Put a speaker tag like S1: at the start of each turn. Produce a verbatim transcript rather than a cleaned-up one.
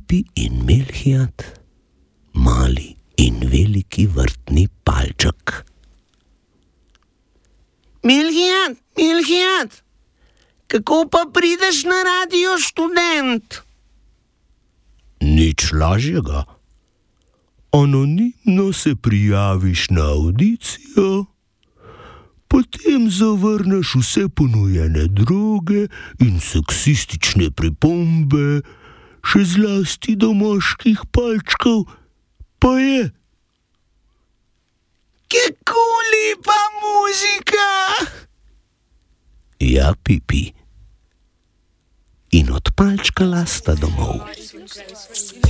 S1: Pipi in Melhiat, mali in veliki vrtni palček.
S2: Melhiat, Melhiat, kako pa prideš na Radio Študent?
S1: Nič lažjega. Anonimno se prijaviš na avdicijo, potem zavrneš vse ponujene droge in seksistične pripombe, še zlasti do moških palčkov, pa je.
S2: Kako lepa muzika!
S1: Ja, Pipi. In od palčka lasta domov.